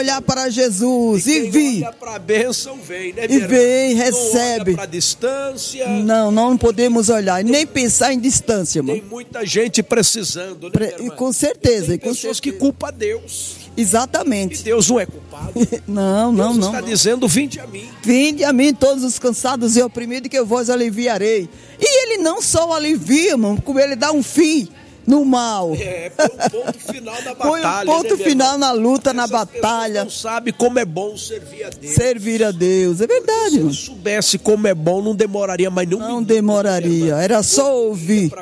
Olhar para Jesus e quem vir. olha para a bênção vem, né, E minha irmã? vem, Não recebe. olha para a distância. Não podemos olhar, nem pensar em distância, irmão. Tem muita gente precisando, né, minha irmã? Com certeza. Tem e com pessoas que certeza. culpam a Deus. E Exatamente. Deus não é culpado. Não. Deus está dizendo, vinde a mim. Vinde a mim todos os cansados e oprimidos, que eu vos aliviarei. E ele não só alivia, irmão, como ele dá um fim no mal. Põe um ponto final na Põe batalha. um ponto né, final na luta, na Essas batalha. pessoas não sabe como é bom servir a Deus. Servir a Deus. É verdade, Se eu irmão. soubesse como é bom, não demoraria mais nenhum Não minuto, demoraria. né, Era só ouvir. para